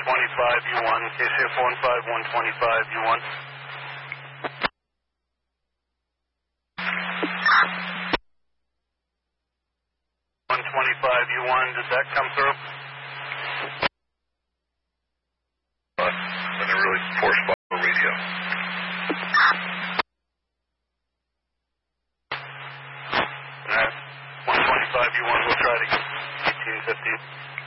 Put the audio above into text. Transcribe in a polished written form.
125 U1, KCF 15 125 U1. 125 U1, did that come through? And a really poor spot for radio. Alright, 125 U1, we'll try to get 1850.